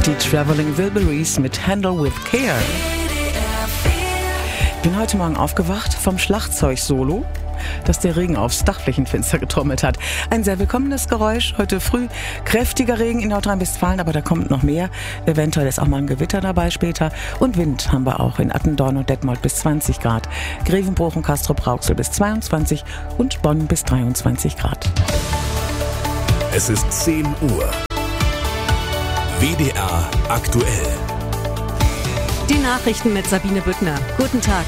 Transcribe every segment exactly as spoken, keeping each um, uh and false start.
Die Traveling Wilburys mit Handle with Care. Ich bin heute Morgen aufgewacht vom Schlagzeug-Solo, das der Regen aufs Dachflächenfenster getrommelt hat. Ein sehr willkommenes Geräusch. Heute früh kräftiger Regen in Nordrhein-Westfalen, aber da kommt noch mehr. Eventuell ist auch mal ein Gewitter dabei später. Und Wind haben wir auch in Attendorn und Detmold bis zwanzig Grad. Grevenbruch und Castrop-Rauxel bis zweiundzwanzig und Bonn bis dreiundzwanzig Grad. Es ist zehn Uhr. W D R aktuell. Die Nachrichten mit Sabine Büttner. Guten Tag.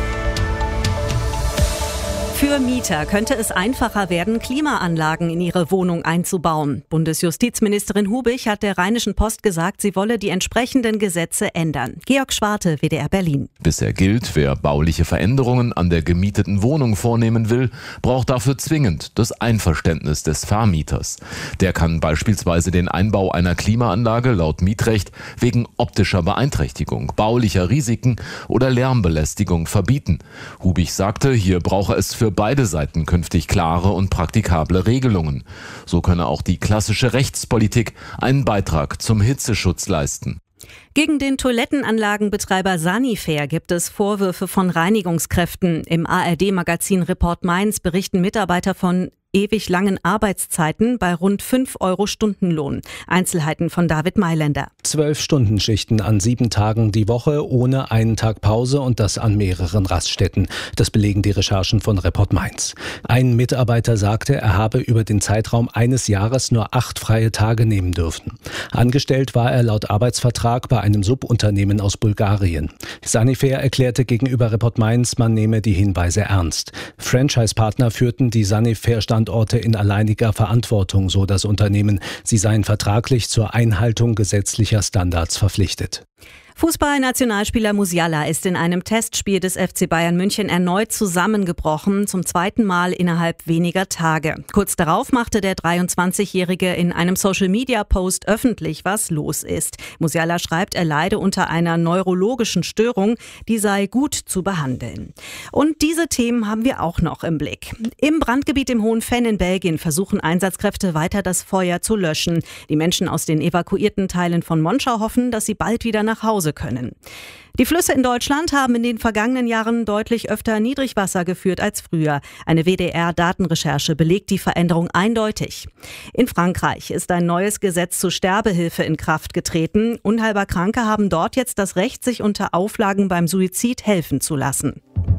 Für Mieter könnte es einfacher werden, Klimaanlagen in ihre Wohnung einzubauen. Bundesjustizministerin Hubich hat der Rheinischen Post gesagt, sie wolle die entsprechenden Gesetze ändern. Georg Schwarte, W D R Berlin. Bisher gilt, wer bauliche Veränderungen an der gemieteten Wohnung vornehmen will, braucht dafür zwingend das Einverständnis des Vermieters. Der kann beispielsweise den Einbau einer Klimaanlage laut Mietrecht wegen optischer Beeinträchtigung, baulicher Risiken oder Lärmbelästigung verbieten. Hubich sagte, hier brauche es für beide Seiten künftig klare und praktikable Regelungen. So könne auch die klassische Rechtspolitik einen Beitrag zum Hitzeschutz leisten. Gegen den Toilettenanlagenbetreiber Sanifair gibt es Vorwürfe von Reinigungskräften. Im A R D-Magazin Report Mainz berichten Mitarbeiter von ewig langen Arbeitszeiten bei rund fünf Euro Stundenlohn. Einzelheiten von David Mailänder. Zwölf Stundenschichten an sieben Tagen die Woche ohne einen Tag Pause und das an mehreren Raststätten. Das belegen die Recherchen von Report Mainz. Ein Mitarbeiter sagte, er habe über den Zeitraum eines Jahres nur acht freie Tage nehmen dürfen. Angestellt war er laut Arbeitsvertrag bei einem Subunternehmen aus Bulgarien. Sanifair erklärte gegenüber Report Mainz, man nehme die Hinweise ernst. Franchise-Partner führten die Sanifair-Standorte in alleiniger Verantwortung, so das Unternehmen. Sie seien vertraglich zur Einhaltung gesetzlicher Standards verpflichtet. Fußball-Nationalspieler Musiala ist in einem Testspiel des F C Bayern München erneut zusammengebrochen, zum zweiten Mal innerhalb weniger Tage. Kurz darauf machte der dreiundzwanzigjährige in einem Social-Media-Post öffentlich, was los ist. Musiala schreibt, er leide unter einer neurologischen Störung, die sei gut zu behandeln. Und diese Themen haben wir auch noch im Blick. Im Brandgebiet im Hohen Venn in Belgien versuchen Einsatzkräfte weiter das Feuer zu löschen. Die Menschen aus den evakuierten Teilen von Monschau hoffen, dass sie bald wieder nach Hause können. Die Flüsse in Deutschland haben in den vergangenen Jahren deutlich öfter Niedrigwasser geführt als früher. Eine W D R-Datenrecherche belegt die Veränderung eindeutig. In Frankreich ist ein neues Gesetz zur Sterbehilfe in Kraft getreten. Unheilbar Kranke haben dort jetzt das Recht, sich unter Auflagen beim Suizid helfen zu lassen.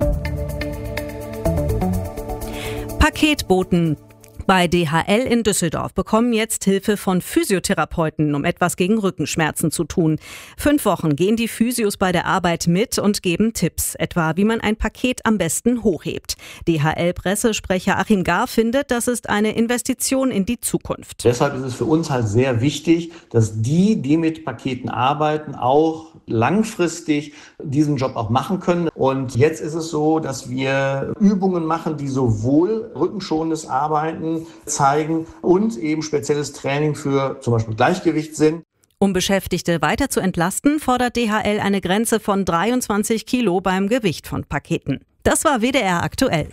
Paketboten bei D H L in Düsseldorf bekommen jetzt Hilfe von Physiotherapeuten, um etwas gegen Rückenschmerzen zu tun. Fünf Wochen gehen die Physios bei der Arbeit mit und geben Tipps, etwa wie man ein Paket am besten hochhebt. D H L-Pressesprecher Achim Gar findet, das ist eine Investition in die Zukunft. Deshalb ist es für uns halt sehr wichtig, dass die, die mit Paketen arbeiten, auch langfristig diesen Job auch machen können. Und jetzt ist es so, dass wir Übungen machen, die sowohl rückenschonendes Arbeiten zeigen und eben spezielles Training für zum Beispiel Gleichgewichtssinn. Um Beschäftigte weiter zu entlasten, fordert D H L eine Grenze von dreiundzwanzig Kilo beim Gewicht von Paketen. Das war W D R aktuell.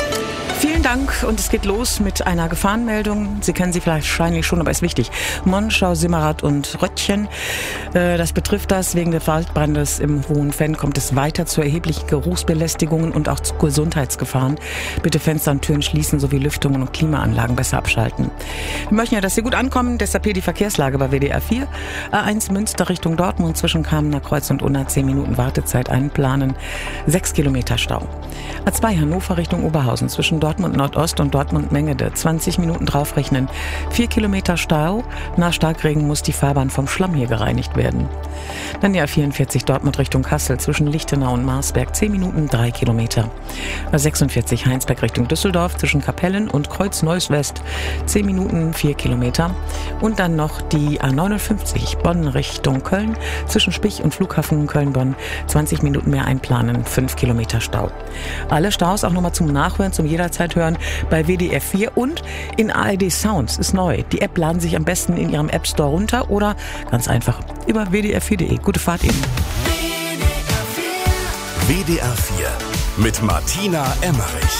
Vielen Dank und es geht los mit einer Gefahrenmeldung. Sie kennen sie vielleicht wahrscheinlich schon, aber ist wichtig. Monschau, Simmerath und Röttchen. Das betrifft das. Wegen des Waldbrandes im Hohen Venn kommt es weiter zu erheblichen Geruchsbelästigungen und auch zu Gesundheitsgefahren. Bitte Fenster und Türen schließen sowie Lüftungen und Klimaanlagen besser abschalten. Wir möchten ja, dass Sie gut ankommen. Deshalb hier die Verkehrslage bei W D R vier. A eins Münster Richtung Dortmund zwischen Kamener Kreuz und Unna zehn Minuten Wartezeit einplanen. sechs Kilometer Stau. A zwei Hannover Richtung Oberhausen zwischen Dortmund Nordost und Dortmund Mengede zwanzig Minuten draufrechnen. vier Kilometer Stau. Nach Starkregen muss die Fahrbahn vom Schlamm hier gereinigt werden. Dann die A vierundvierzig Dortmund Richtung Kassel zwischen Lichtenau und Marsberg zehn Minuten drei Kilometer. A sechsundvierzig Heinsberg Richtung Düsseldorf zwischen Kapellen und Kreuz Neuss West zehn Minuten vier Kilometer. Und dann noch die A neunundfünfzig Bonn Richtung Köln zwischen Spich und Flughafen Köln-Bonn zwanzig Minuten mehr einplanen, fünf Kilometer Stau. Alle Staus auch nochmal zum Nachhören, zum jederzeit hören bei W D R vier und in A R D Sounds ist neu. Die App laden sich am besten in Ihrem App Store runter oder ganz einfach über w d r vier punkt d e. Gute Fahrt Ihnen. W D R vier mit Martina Emmerich.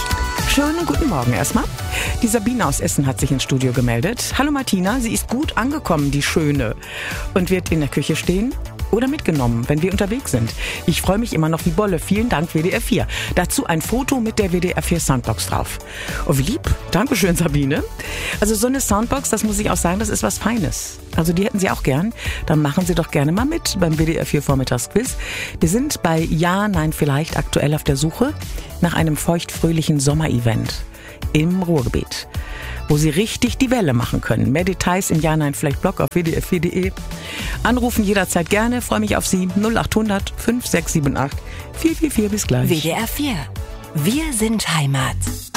Schönen guten Morgen erstmal. Die Sabine aus Essen hat sich ins Studio gemeldet. Hallo Martina, sie ist gut angekommen, die Schöne. Und wird in der Küche stehen oder mitgenommen, wenn wir unterwegs sind. Ich freue mich immer noch wie Bolle. Vielen Dank, W D R vier. Dazu ein Foto mit der W D R vier Soundbox drauf. Oh, wie lieb. Dankeschön, Sabine. Also so eine Soundbox, das muss ich auch sagen, das ist was Feines. Also die hätten Sie auch gern. Dann machen Sie doch gerne mal mit beim W D R vier Vormittagsquiz. Wir sind bei Ja, Nein, Vielleicht aktuell auf der Suche nach einem feuchtfröhlichen Sommerevent im Ruhrgebiet, wo Sie richtig die Welle machen können. Mehr Details im Ja, Nein, Vielleicht Blog auf w d r vier punkt d e. Anrufen jederzeit gerne. Freue mich auf Sie. null acht hundert fünf sechs sieben acht vier vier vier. Bis gleich. W D R vier. Wir sind Heimat.